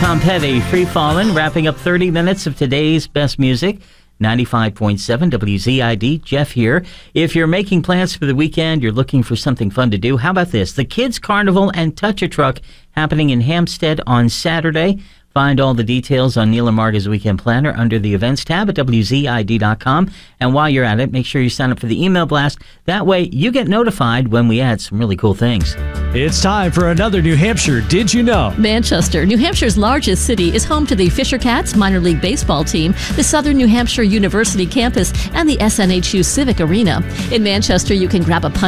Tom Petty, Free Fallin', wrapping up 30 minutes of today's best music. 95.7 WZID, Jeff here. If you're making plans for the weekend, you're looking for something fun to do, how about this? The Kids Carnival and Touch-A-Truck happening in Hampstead on Saturday. Find all the details on Neil and Marga's Weekend Planner under the Events tab at WZID.com. And while you're at it, make sure you sign up for the email blast. That way, you get notified when we add some really cool things. It's time for another New Hampshire Did You Know? Manchester, New Hampshire's largest city, is home to the Fisher Cats minor league baseball team, the Southern New Hampshire University campus, and the SNHU Civic Arena. In Manchester, you can grab a